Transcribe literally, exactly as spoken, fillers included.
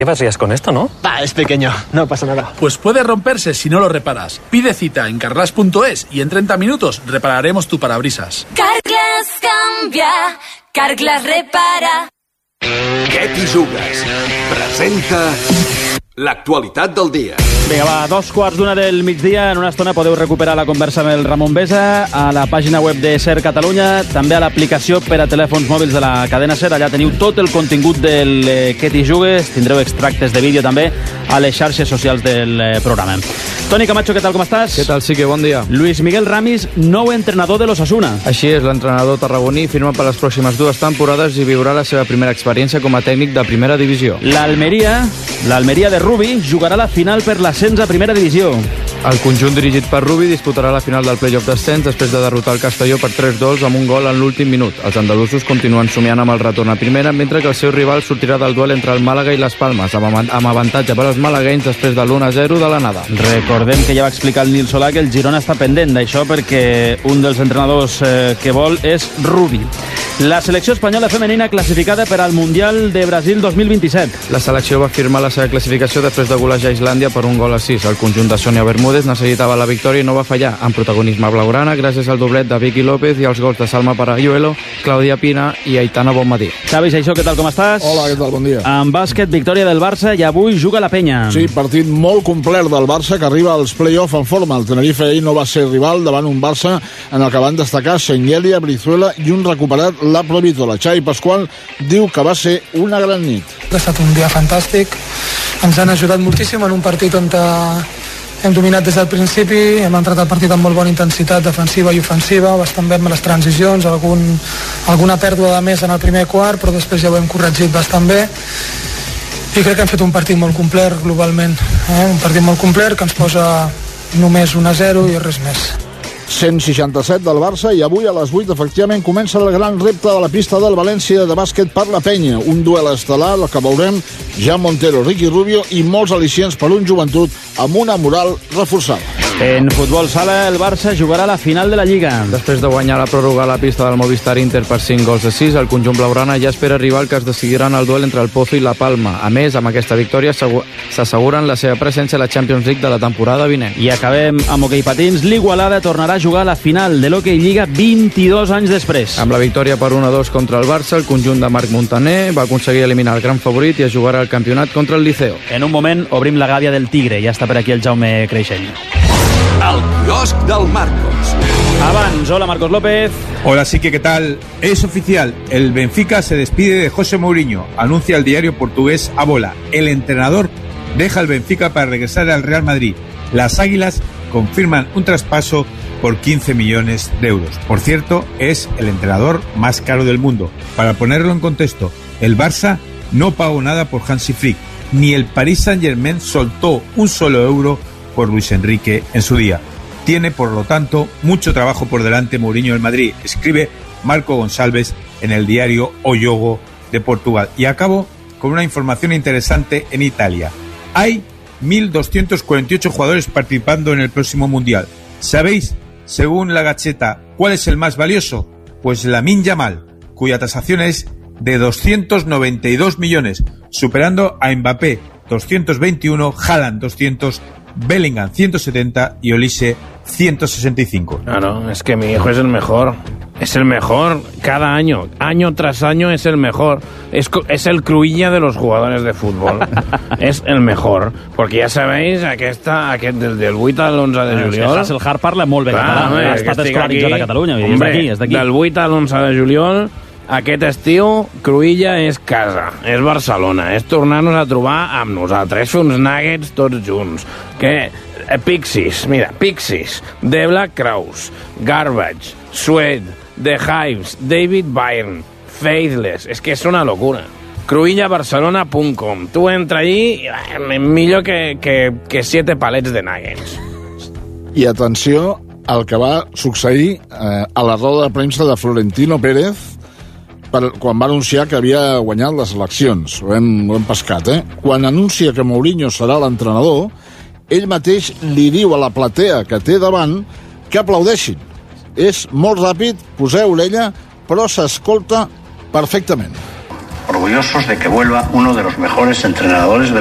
Llevas días con esto, ¿no? Va, es pequeño, no pasa nada. Pues puede romperse si no lo reparas. Pide cita en carglass punto es y en treinta minutos repararemos tu parabrisas. Carglass cambia, Carglass repara. Què t'hi jugues? Presenta l'actualitat del dia. Vinga, va, dos quarts d'una del migdia. En una estona podeu recuperar la conversa amb el Ramon Besa a la pàgina web de SER Catalunya, també a l'aplicació per a telèfons mòbils de la cadena SER. Allà teniu tot el contingut del eh, Què t'hi jugues. Tindreu extractes de vídeo també a les xarxes socials del eh, programa. Toni Camacho, què tal, com estàs? Què tal, sí que bon dia. Luis Miguel Ramis, nou entrenador de l'Osasuna. Així és, l'entrenador tarragoní firma per les pròximes dues temporades i viurà la seva primera experiència com a tècnic de primera divisió. L'Almeria, l'Almeria de Rubi, jugarà la final per l'ascens a primera divisió. El conjunt dirigit per Rubi disputarà la final del play-off d'ascens després de derrotar el Castelló per tres dos amb un gol en l'últim minut. Els andalusos continuen somiant amb el retorn a primera, mentre que el seu rival sortirà del duel entre el Màlaga i les Palmes, amb avantatge per als malaguenys després de l'u a zero de l'anada. Recordem que ja va explicar el Nil Solà que el Girona està pendent d'això perquè un dels entrenadors eh, que vol és Rubi. La selecció espanyola femenina classificada per al Mundial de Brasil dos mil vint-i-set. La selecció va firmar la seva classificació després de golejar a Islàndia per un gol a sis. El conjunt de Sonia Bermúdez necessitava la victòria i no va fallar, amb protagonisme blaugrana gràcies al doblet de Vicky López i als gols de Salma Parayuelo, Clàudia Pina i Aitana Bonmatí. Xavi Seixó, què tal, com estàs? Hola, què tal, bon dia. En bàsquet, victòria del Barça i avui juga la Penya. Sí, partit molt complet del Barça que arriba als play-off en forma. El Tenerife ahir no va ser rival davant un Barça en el que van destacar Senghelia, Brizuela i un recuperat La Provítola. Xavi Pasqual diu que va ser una gran nit. Ha estat un dia fantàstic, ens han ajudat moltíssim en un partit on hem dominat des del principi, hem entrat al partit amb molt bona intensitat defensiva i ofensiva, bastant bé amb les transicions, algun, alguna pèrdua de més en el primer quart, però després ja ho hem corregit bastant bé i crec que hem fet un partit molt complet globalment, eh? un partit molt complet que ens posa només un a zero i res més. cent seixanta-set del Barça i avui a les vuit efectivament comença el gran repte de la pista del València de bàsquet per la Penya, un duel estel·lar el que veurem Jan Montero, Ricky Rubio i molts al·licients per un joventut amb una moral reforçada. En futbol sala, el Barça jugarà la final de la Lliga. Després de guanyar la pròrroga a la pista del Movistar Inter per cinc gols a sis, el conjunt blaugrana ja espera rival que es decidiran el duel entre el Pozo i la Palma. A més, amb aquesta victòria s'asseguren la seva presència a la Champions League de la temporada vinent. I acabem amb hoquei patins. L'Igualada tornarà a jugar a la final de l'Hockey Lliga vint-i-dos anys després. Amb la victòria per un a dos contra el Barça, el conjunt de Marc Montaner va aconseguir eliminar el gran favorit i es jugarà el campionat contra el Liceo. En un moment obrim la gàbia del Tigre. Ja està per aquí el Jaume Creixell. El quiosc del Marcos. Avance, hola Marcos López. Hola, sí que ¿qué tal? Es oficial, el Benfica se despide de José Mourinho, anuncia el diario portugués A Bola. El entrenador deja el Benfica para regresar al Real Madrid. Las Águilas confirman un traspaso por quince millones de euros. Por cierto, es el entrenador más caro del mundo. Para ponerlo en contexto, el Barça no pagó nada por Hansi Flick, ni el Paris Saint-Germain soltó un solo euro por Luis Enrique en su día. Tiene, por lo tanto, mucho trabajo por delante Mourinho en Madrid, escribe Marco Gonçalves en el diario O Jogo de Portugal. Y acabo con una información interesante en Italia. Hay mil doscientos cuarenta y ocho jugadores participando en el próximo Mundial. ¿Sabéis, según la Gazzetta, cuál es el más valioso? Pues Lamine Yamal, cuya tasación es de doscientos noventa y dos millones, superando a Mbappé doscientos veintiuno, Haaland doscientos, Bellingham ciento setenta y Olise ciento sesenta y cinco. Claro, es que mi hijo es el mejor. Es el mejor cada año. Año tras año es el mejor. Es, es el Cruïlla de los jugadores de fútbol. Es el mejor. Porque ja sabéis, aquesta, aquest, des del vuit al onze de juliol... És que el Hart parla molt bé català. Ha estat escolaritzat a Catalunya. Hombre, és d'aquí. Del vuit al onze de juliol, aquest estiu, Cruïlla és casa, és Barcelona, és tornar-nos a trobar amb nosaltres, fer uns nuggets tots junts. Que Pixies, mira, Pixies, The Black Crowes, Garbage, Sweat, The Hives, David Byrne, Faithless, és que és una locura. cruïlla barcelona punt com. Tu entra allí i millor que, que, que siete palets de nuggets. I atenció al que va succeir eh, a la roda de premsa de Florentino Pérez per, quan va anunciar que havia guanyat les eleccions. Ho hem, ho hem pescat, eh? Quan anuncia que Mourinho serà l'entrenador, ell mateix li diu a la platea que té davant que aplaudeixin. És molt ràpid, poseu l'ella, però s'escolta perfectament. orgullosos de que vuelva uno de los mejores entrenadores de